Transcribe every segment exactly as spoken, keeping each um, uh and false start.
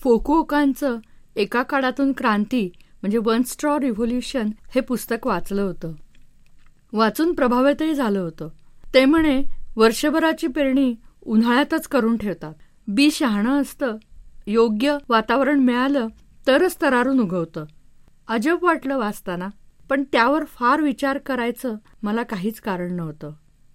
फुकुओकांचं एका काळातून क्रांती म्हणजे वन स्ट्रॉ रिव्होल्युशन हे पुस्तक वाचलं होतं. वाचून प्रभावितही झालं होतं. ते म्हणे वर्षभराची पेरणी उन्हाळ्यातच करून ठेवतात. बी शहाणं असतं, योग्य वातावरण मिळालं तरच तरारून उगवतं. अजब वाटलं वाचताना, पण त्यावर फार विचार करायचं मला काहीच कारण नव्हतं.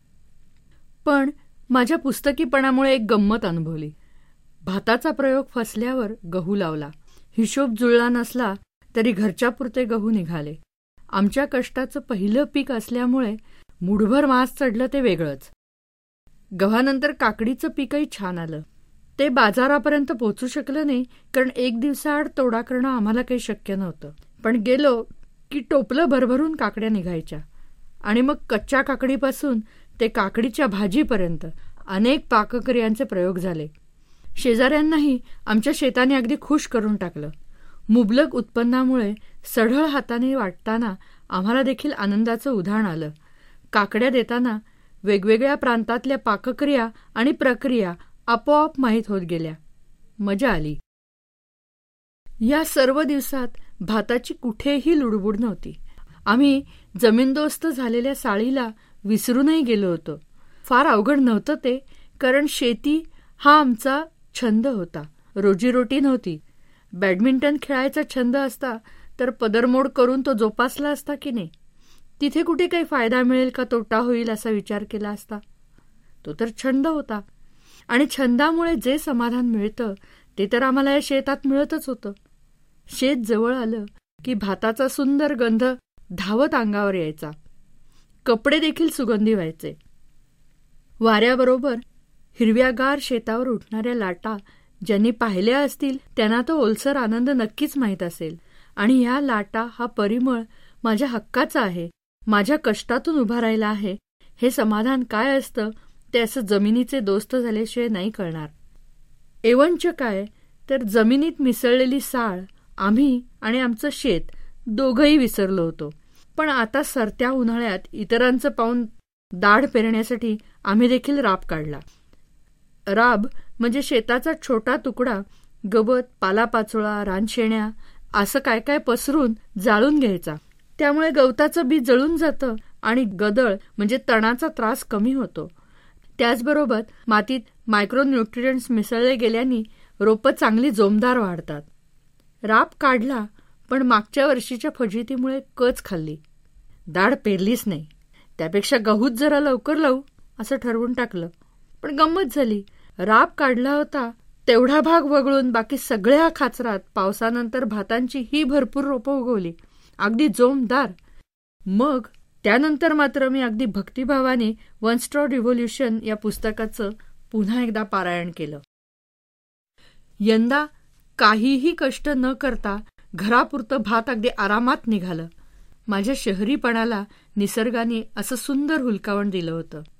पण माझ्या पुस्तकीपणामुळे एक गंमत अनुभवली. भाताचा प्रयोग फसल्यावर गहू लावला. हिशोब जुळला नसला तरी घरच्यापुरते गहू निघाले. आमच्या कष्टाचं पहिलं पीक असल्यामुळे मुठभर मांस चढलं ते वेगळंच. गव्हानंतर काकडीचं पीकही छान आलं. ते बाजारापर्यंत पोहोचू शकलं नाही, कारण एक दिवसाआड तोडा करणं आम्हाला काही शक्य नव्हतं. पण गेलो की टोपलं भरभरून काकड्या निघायच्या. आणि मग कच्च्या काकडीपासून ते काकडीच्या भाजीपर्यंत अनेक पाकक्रियांचे प्रयोग झाले. शेजाऱ्यांनाही आमच्या शेताने अगदी खुश करून टाकलं. मुबलक उत्पन्नामुळे सढळ हाताने वाटताना आम्हाला देखील आनंदाचं उधाण आलं. काकड्या देताना वेगवेगळ्या प्रांतातल्या पाकक्रिया आणि प्रक्रिया आपोआप माहीत होत गेल्या. मजा आली. या सर्व दिवसात भाताची कुठेही लुडबुड नव्हती. आम्ही जमीनदोस्त झालेल्या साळीला विसरूनही गेलो होतो. फार अवघड नव्हतं ते, कारण शेती हा आमचा छंद होता, रोजीरोटी नव्हती. बॅडमिंटन खेळायचा छंद असता तर पदरमोड करून तो जोपासला असता की नाही. तिथे कुठे काही फायदा मिळेल का तोटा होईल असा विचार केला असता. तो तर छंद होता, आणि छंदामुळे जे समाधान मिळतं ते तर आम्हाला या शेतात मिळतच होतं. शेत जवळ आलं की भाताचा सुंदर गंध धावत अंगावर यायचा. कपडे देखील सुगंधी व्हायचे. वाऱ्याबरोबर हिरव्यागार शेतावर उठणाऱ्या लाटा ज्यांनी पाहिल्या असतील त्यांना तो ओलसर आनंद नक्कीच माहीत असेल. आणि ह्या लाटा, हा परिमळ माझ्या हक्काचा आहे, माझ्या कष्टातून उभा राहिला आहे, हे समाधान काय असतं ते असं जमिनीचे दोस्त झाल्याशिवाय नाही कळणार. एवंच काय तर जमिनीत मिसळलेली साळ आम्ही आणि आमचं शेत दोघंही विसरलो होतो. पण आता सरत्या उन्हाळ्यात इतरांचं पाहून दाढ पेरण्यासाठी आम्ही देखील राब काढला. राब म्हणजे शेताचा छोटा तुकडा गवत, पालापाचोळा, रानशेण्या असं काय काय पसरून जाळून घ्यायचा. त्यामुळे गवताचं बी जळून जातं आणि गदळ म्हणजे तणाचा त्रास कमी होतो. त्याचबरोबर मातीत मायक्रोन्यूट्रियंट्स मिसळले गेल्याने रोपं चांगली जोमदार वाढतात. राब काढला, पण मागच्या वर्षीच्या फजितीमुळे कच खाल्ली. दाढ पेरलीच नाही. त्यापेक्षा गहूच जरा लवकर लावू असं ठरवून टाकलं. पण गंमत झाली. राब काढला होता तेवढा भाग वगळून बाकी सगळ्या खाचरात पावसानंतर भातांची ही भरपूर रोपं उगवली, अगदी जोमदार. मग त्यानंतर मात्र मी अगदी भक्तिभावाने वन स्ट्रॉ रिव्होल्युशन या पुस्तकाचं पुन्हा एकदा पारायण केलं. यंदा काहीही कष्ट न करता घरापुरतं भात अगदी आरामात निघालं. माझ्या शहरीपणाला निसर्गाने असं सुंदर हुलकावण दिलं होतं.